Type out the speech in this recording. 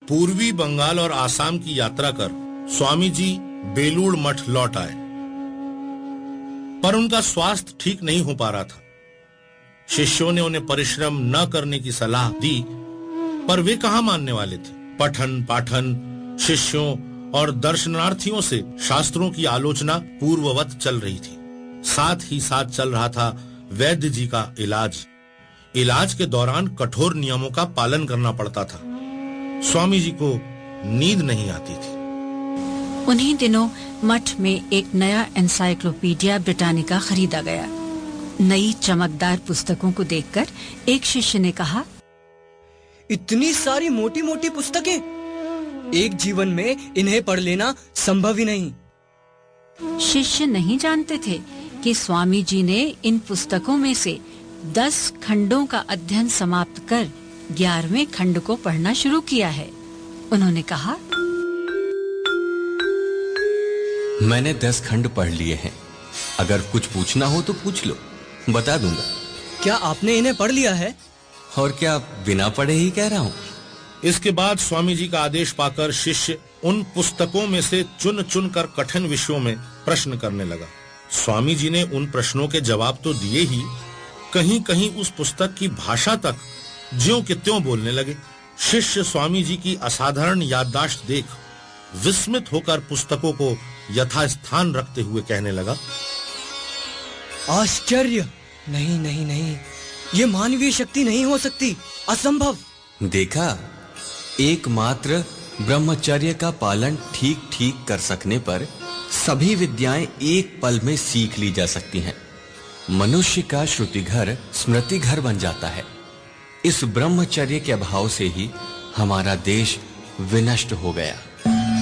पूर्वी बंगाल और आसाम की यात्रा कर स्वामी जी बेलूड़ मठ लौट आए, पर उनका स्वास्थ्य ठीक नहीं हो पा रहा था। शिष्यों ने उन्हें परिश्रम न करने की सलाह दी, पर वे कहां मानने वाले थे। पठन पाठन, शिष्यों और दर्शनार्थियों से शास्त्रों की आलोचना पूर्ववत चल रही थी। साथ ही साथ चल रहा था वैद्य जी का इलाज। इलाज के दौरान कठोर नियमों का पालन करना पड़ता था। स्वामी जी को नींद नहीं आती थी। उन्हीं दिनों मठ में एक नया एनसाइक्लोपीडिया ब्रिटानिका खरीदा गया। नई चमकदार पुस्तकों को देखकर एक शिष्य ने कहा, इतनी सारी मोटी मोटी पुस्तकें, एक जीवन में इन्हें पढ़ लेना संभव ही नहीं। शिष्य नहीं जानते थे कि स्वामी जी ने इन पुस्तकों में से 10 खंडों का अध्ययन समाप्त कर 11वें खंड को पढ़ना शुरू किया है। उन्होंने कहा, मैंने 10 खंड पढ़ लिए हैं। अगर कुछ पूछना हो तो पूछ लो, बता दूंगा। क्या आपने इन्हें पढ़ लिया है? और क्या बिना पढ़े ही कह रहा हूँ। इसके बाद स्वामी जी का आदेश पाकर शिष्य उन पुस्तकों में से चुन चुन कर कठिन विषयों में प्रश्न करने लगा। स्वामी जी ने उन प्रश्नों के जवाब तो दिए ही, कहीं कहीं उस पुस्तक की भाषा तक ज्यों के त्यों बोलने लगे। शिष्य स्वामी जी की असाधारण याददाश्त देख विस्मित होकर पुस्तकों को यथास्थान रखते हुए कहने लगा, आश्चर्य! नहीं नहीं नहीं, ये मानवीय शक्ति नहीं हो सकती, असंभव। देखा, एकमात्र ब्रह्मचर्य का पालन ठीक ठीक कर सकने पर सभी विद्याएं एक पल में सीख ली जा सकती हैं। मनुष्य का श्रुति घर स्मृति घर बन जाता है। इस ब्रह्मचर्य के अभाव से ही हमारा देश विनष्ट हो गया।